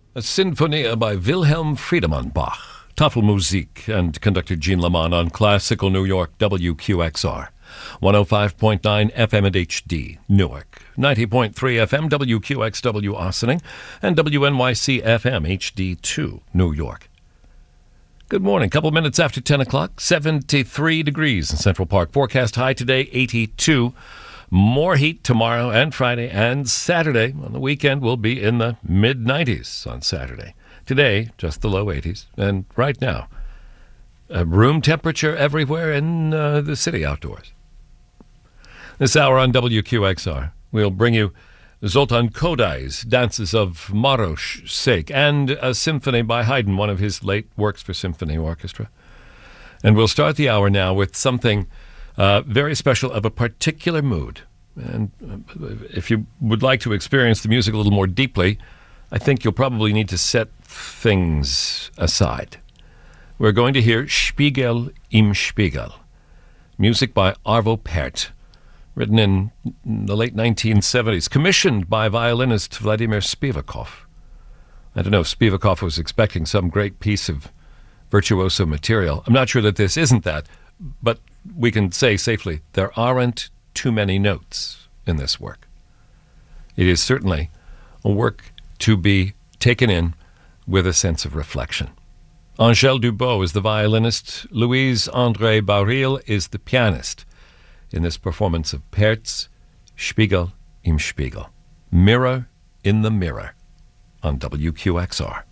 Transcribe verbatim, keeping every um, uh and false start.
A Sinfonia by Wilhelm Friedemann Bach, Tafelmusik, and conductor Jean Lamont on Classical New York W Q X R. one oh five point nine F M and H D, Newark. ninety point three F M, W Q X W, Ossining. And W N Y C F M, H D two, New York. Good morning. Couple minutes after ten o'clock. seventy-three degrees in Central Park. Forecast high today, eighty-two. More heat tomorrow and Friday and Saturday. On the weekend, we'll be in the mid nineties on Saturday. Today, just the low eighties. And right now, uh, room temperature everywhere in uh, the city outdoors. This hour on W Q X R, we'll bring you Zoltan Kodai's Dances of Marosh Sake and a symphony by Haydn, one of his late works for symphony orchestra. And we'll start the hour now with something uh, very special of a particular mood. And uh, if you would like to experience the music a little more deeply, I think you'll probably need to set things aside. We're going to hear Spiegel im Spiegel, music by Arvo Pärt, written in the late nineteen seventies, commissioned by violinist Vladimir Spivakov. I don't know if Spivakov was expecting some great piece of virtuoso material. I'm not sure that this isn't that, but we can say safely there aren't too many notes in this work. It is certainly a work to be taken in with a sense of reflection. Angèle Dubot is the violinist. Louise-André Baril is the pianist in this performance of Pärt's Spiegel im Spiegel, Mirror in the Mirror, on W Q X R.